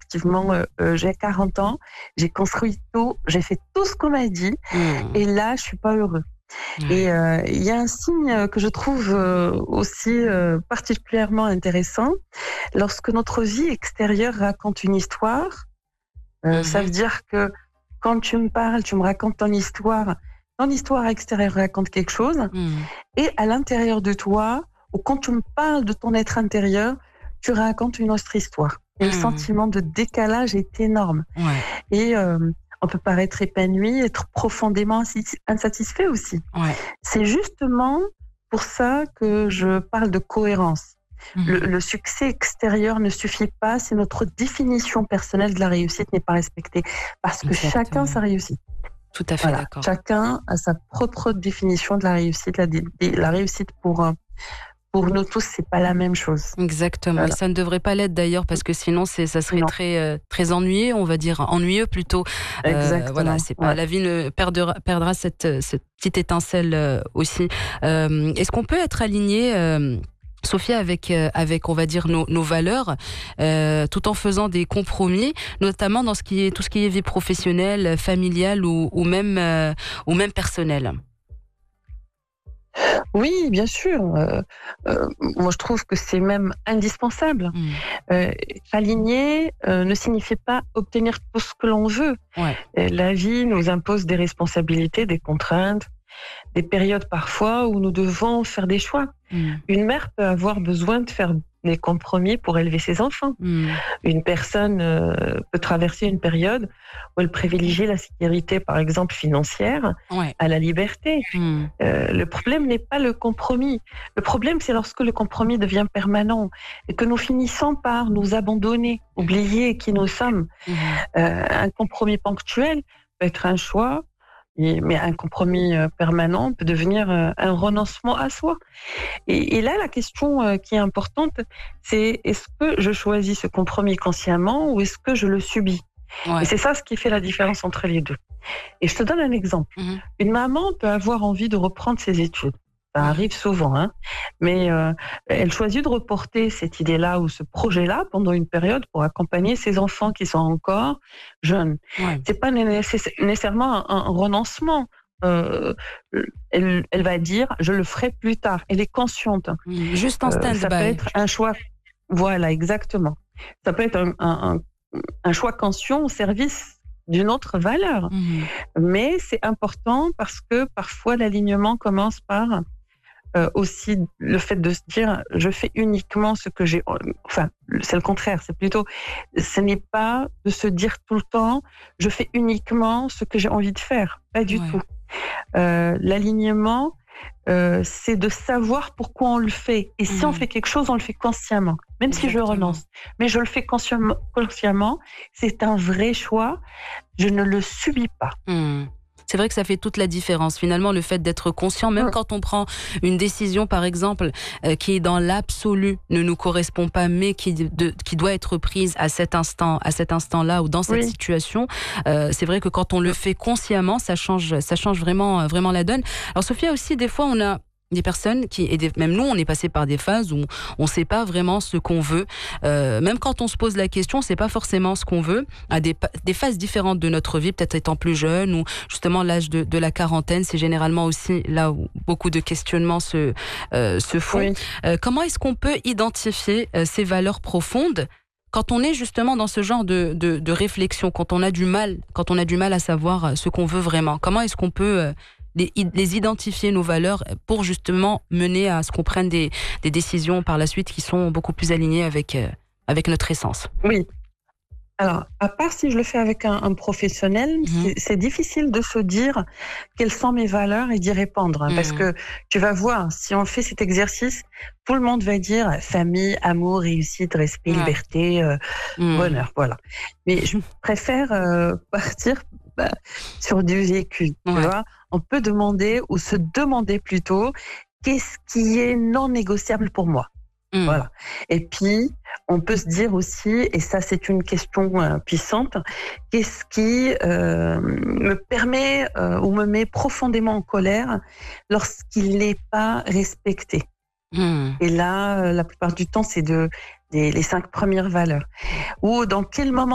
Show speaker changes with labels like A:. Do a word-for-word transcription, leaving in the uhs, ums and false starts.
A: effectivement, euh, euh, j'ai quarante ans, j'ai construit tout, j'ai fait tout ce qu'on m'a dit,
B: Mmh.
A: et là, je suis pas heureux.
B: Ouais.
A: Et euh, il y a un signe que je trouve euh, aussi euh, particulièrement intéressant. Lorsque notre vie extérieure raconte une histoire, euh, ça veut
B: Mmh.
A: dire que quand tu me parles, tu me racontes ton histoire, ton histoire extérieure raconte quelque chose,
B: Mmh.
A: et à l'intérieur de toi, ou quand tu me parles de ton être intérieur, tu racontes une autre histoire. Et le
B: Mmh.
A: sentiment de décalage est énorme.
B: Ouais,
A: Et euh, on peut paraître épanoui, être profondément insi- insatisfait aussi.
B: ouais.
A: C'est justement pour ça que je parle de cohérence. Le,
B: Mmh.
A: le succès extérieur ne suffit pas si notre définition personnelle de la réussite n'est pas respectée. Parce que chacun
B: Exactement.
A: sa réussite.
B: Tout à fait
A: Voilà.
B: d'accord.
A: Chacun a sa propre définition de la réussite. La, dé- la réussite pour, euh, pour nous tous, c'est pas la même chose.
B: Exactement. Et
A: Voilà.
B: ça ne devrait pas l'être d'ailleurs, parce que sinon c'est ça serait
A: Non,
B: très euh, très ennuyé, on va dire ennuyeux plutôt. Euh, voilà,
A: exactement.
B: c'est pas
A: Ouais.
B: la vie ne perdra perdra cette euh, cette petite étincelle euh, aussi. Euh, est-ce qu'on peut être aligné euh, Sophia, avec, euh, avec, on va dire, nos, nos valeurs, euh, tout en faisant des compromis, notamment dans ce qui est, tout ce qui est vie professionnelle, familiale ou, ou, même, euh, ou même personnelle.
A: Oui, bien sûr. Euh, euh, moi, je trouve que c'est même indispensable.
B: Mmh.
A: Euh, Aligner euh, ne signifie pas obtenir tout ce que l'on veut.
B: Ouais.
A: Euh, La vie nous impose des responsabilités, des contraintes, des périodes parfois où nous devons faire des choix.
B: Mmh.
A: Une mère peut avoir besoin de faire des compromis pour élever ses enfants.
B: Mmh.
A: Une personne euh, peut traverser une période où elle privilégie la sécurité, par exemple financière,
B: Ouais.
A: à la liberté.
B: Mmh.
A: Euh, le problème n'est pas le compromis. Le problème, c'est lorsque le compromis devient permanent et que nous finissons par nous abandonner, oublier qui nous sommes.
B: Mmh.
A: Euh, un compromis ponctuel peut être un choix, et- mais un compromis euh, permanent peut devenir euh, un renoncement à soi. Et, et là, la question euh, qui est importante, c'est est-ce que je choisis ce compromis consciemment ou est-ce que je le subis? Et
B: Ouais.
A: c'est ça ce qui fait la différence entre les deux. Et je te donne un exemple.
B: Mmh.
A: Une maman peut avoir envie de reprendre ses études. Ça
B: Mmh.
A: arrive souvent, hein. Mais euh, elle choisit de reporter cette idée-là ou ce projet-là pendant une période pour accompagner ses enfants qui sont encore jeunes.
B: Ouais.
A: C'est pas nécess- nécessairement un, un renoncement. Euh, elle, elle va dire, je le ferai plus tard. Elle est consciente.
B: Mmh. Juste en
A: Euh, ça peut
B: stand-by.
A: être un choix. Voilà, exactement. Ça peut être un, un, un- un choix conscient au service d'une autre valeur.
B: Mmh.
A: Mais c'est important parce que parfois l'alignement commence par euh, aussi le fait de se dire je fais uniquement ce que j'ai. Enfin, c'est le contraire. C'est plutôt, ce n'est pas de se dire tout le temps je fais uniquement ce que j'ai envie de faire. Pas du
B: Ouais.
A: tout. Euh, l'alignement, euh, c'est de savoir pourquoi on le fait. Et si on
B: Mmh.
A: fait quelque chose, on le fait consciemment. Même si je
B: Exactement.
A: renonce. Mais je le fais consciemment. consciemment. C'est un vrai choix. Je ne le subis pas.
B: Mmh. C'est vrai que ça fait toute la différence. Finalement, le fait d'être conscient, même
A: Mm.
B: quand on prend une décision, par exemple, euh, qui est dans l'absolu, ne nous correspond pas, mais qui, de, qui doit être prise à cet instant, à cet instant-là ou dans cette
A: Oui.
B: situation. Euh, c'est vrai que quand on le fait consciemment, ça change, ça change vraiment, vraiment la donne. Alors, Sophia, aussi, des fois, on a des personnes qui, et des, même nous, on est passé par des phases où on ne sait pas vraiment ce qu'on veut. Euh, même quand on se pose la question, on ne sait pas forcément ce qu'on veut. À des, des phases différentes de notre vie, peut-être étant plus jeune ou justement l'âge de, de la quarantaine, c'est généralement aussi là où beaucoup de questionnements se, euh, se font.
A: Oui.
B: Euh, comment est-ce qu'on peut identifier euh, ces valeurs profondes quand on est justement dans ce genre de, de, de réflexion, quand on a du mal, quand on a du mal à savoir ce qu'on veut vraiment? Comment est-ce qu'on peut euh, les, les identifier, nos valeurs, pour justement mener à ce qu'on prenne des, des décisions par la suite qui sont beaucoup plus alignées avec, euh, avec notre essence?
A: Oui. Alors, à part si je le fais avec un, un professionnel,
B: Mmh.
A: c'est, c'est difficile de se dire quelles sont mes valeurs et d'y répondre. Hein,
B: Mmh.
A: parce que tu vas voir, si on fait cet exercice, tout le monde va dire famille, amour, réussite, respect,
B: Ouais.
A: liberté, euh,
B: Mmh.
A: bonheur. Voilà. Mais je préfère euh, partir bah, sur du vécu. Tu
B: Ouais.
A: vois, on peut demander ou se demander plutôt qu'est-ce qui est non négociable pour moi.
B: Mmh.
A: Voilà. Et puis, on peut se dire aussi, et ça c'est une question euh, puissante, qu'est-ce qui euh, me permet euh, ou me met profondément en colère lorsqu'il n'est pas respecté.
B: Mmh.
A: Et là, euh, la plupart du temps, c'est de, des, les cinq premières valeurs. Ou dans quel moment